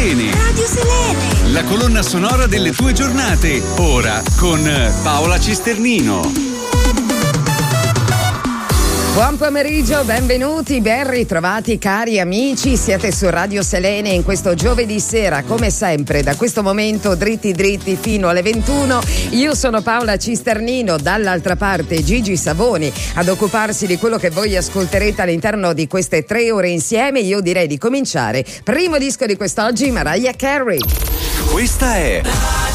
Selene. Radio Selene. La colonna sonora delle tue giornate. Ora con Paola Cisternino. Buon pomeriggio, benvenuti, ben ritrovati cari amici, siete su Radio Selene in questo giovedì sera, come sempre, da questo momento dritti fino alle 21. Io sono Paola Cisternino, dall'altra parte Gigi Savoni ad occuparsi di quello che voi ascolterete all'interno di queste 3 ore insieme. Io direi di cominciare. Primo disco di quest'oggi, Mariah Carey. Questa è